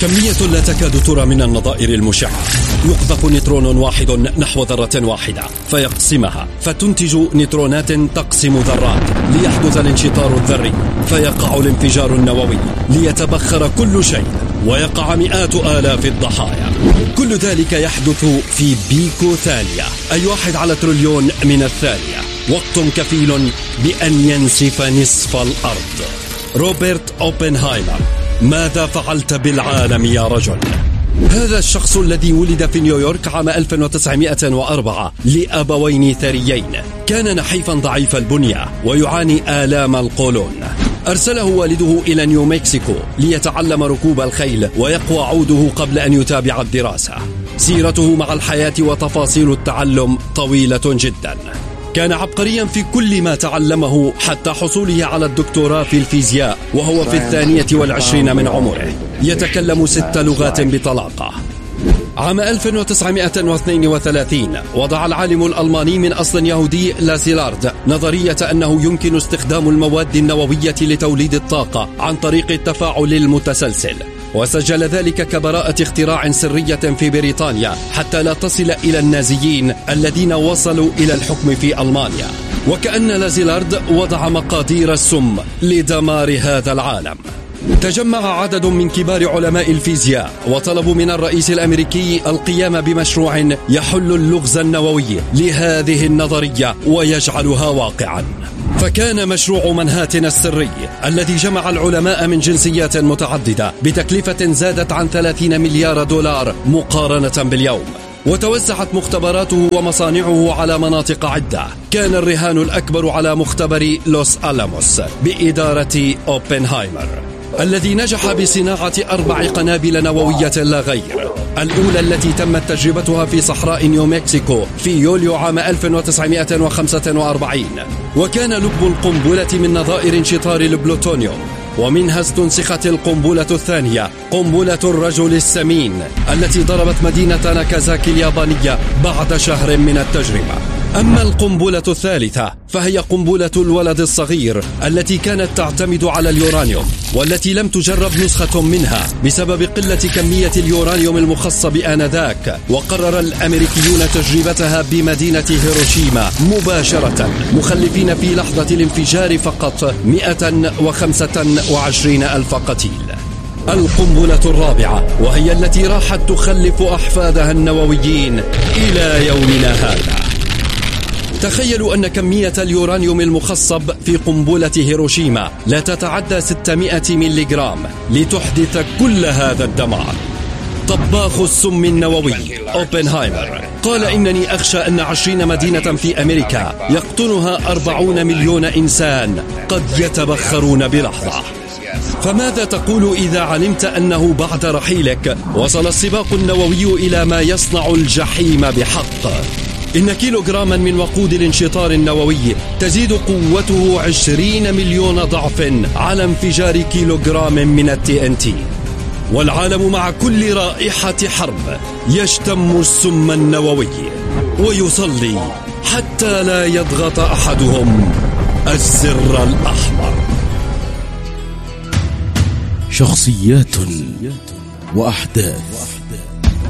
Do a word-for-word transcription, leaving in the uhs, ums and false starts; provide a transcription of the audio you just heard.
كمية لا تكاد ترى من النظائر المشعة. يقذف نيوترون واحد نحو ذرة واحدة فيقسمها فتنتج نيوترونات تقسم ذرات ليحدث الانشطار الذري فيقع الانفجار النووي ليتبخر كل شيء ويقع مئات آلاف الضحايا. كل ذلك يحدث في بيكو ثانية، أي واحد على تريليون من الثانية، وقت كفيل بأن ينسف نصف الأرض. روبرت أوبنهايمر: ماذا فعلت بالعالم يا رجل؟ هذا الشخص الذي ولد في نيويورك عام ألف وتسعمائة وأربعة لأبوين ثريين كان نحيفا ضعيف البنية ويعاني آلام القولون. أرسله والده إلى نيو مكسيكو ليتعلم ركوب الخيل ويقوى عوده قبل أن يتابع الدراسة. سيرته مع الحياة وتفاصيل التعلم طويلة جدا. كان عبقريا في كل ما تعلمه حتى حصوله على الدكتوراه في الفيزياء وهو في الثانية والعشرين من عمره. يتكلم ست لغات بطلاقة. عام ألف وتسعمائة واثنين وثلاثين وضع العالم الألماني من أصل يهودي لازيلارد نظرية أنه يمكن استخدام المواد النووية لتوليد الطاقة عن طريق التفاعل المتسلسل، وسجل ذلك كبراءة اختراع سرية في بريطانيا حتى لا تصل إلى النازيين الذين وصلوا إلى الحكم في ألمانيا. وكأن لازيلارد وضع مقادير السم لدمار هذا العالم. تجمع عدد من كبار علماء الفيزياء وطلبوا من الرئيس الأمريكي القيام بمشروع يحل اللغز النووي لهذه النظرية ويجعلها واقعا. فكان مشروع منهاتن السري الذي جمع العلماء من جنسيات متعددة بتكلفة زادت عن ثلاثين مليار دولار مقارنة باليوم، وتوزعت مختبراته ومصانعه على مناطق عدة. كان الرهان الأكبر على مختبر لوس ألاموس بإدارة أوبنهايمر الذي نجح بصناعة أربع قنابل نووية لا غير. الأولى التي تمت تجربتها في صحراء نيو مكسيكو في يوليو عام ألف وتسعمائة وخمسة وأربعين، وكان لب القنبلة من نظائر انشطار البلوتونيوم، ومنها استنسخت القنبلة الثانية قنبلة الرجل السمين التي ضربت مدينة ناكازاكي اليابانية بعد شهر من التجربة. أما القنبلة الثالثة فهي قنبلة الولد الصغير التي كانت تعتمد على اليورانيوم، والتي لم تجرب نسخة منها بسبب قلة كمية اليورانيوم المخصب آنذاك. وقرر الأمريكيون تجربتها بمدينة هيروشيما مباشرة، مخلفين في لحظة الانفجار فقط مئة وخمسة وعشرين ألف قتيل. القنبلة الرابعة وهي التي راحت تخلف أحفادها النوويين إلى يومنا هذا. تخيلوا أن كمية اليورانيوم المخصب في قنبلة هيروشيما لا تتعدى ستمائة ميلي جرام لتحدث كل هذا الدمار. طباخ السم النووي أوبنهايمر قال: إنني أخشى أن عشرين مدينة في أمريكا يقطنها أربعون مليون إنسان قد يتبخرون بلحظة. فماذا تقول إذا علمت أنه بعد رحيلك وصل السباق النووي إلى ما يصنع الجحيم بحق؟ إن كيلوغراما من وقود الانشطار النووي تزيد قوته عشرين مليون ضعف على انفجار كيلوغرام من التي ان تي. والعالم مع كل رائحة حرب يشتم السم النووي ويصلي حتى لا يضغط أحدهم الزر الأحمر. شخصيات وأحداث